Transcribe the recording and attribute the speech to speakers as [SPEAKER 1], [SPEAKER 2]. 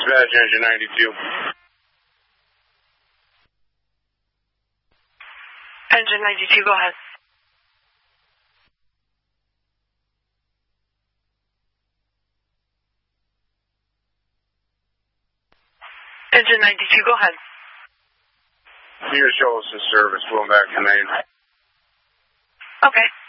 [SPEAKER 1] Dispatch Engine 92.
[SPEAKER 2] Engine 92, go ahead. Engine 92, go ahead.
[SPEAKER 1] Your show us the service, going back to main.
[SPEAKER 2] Okay.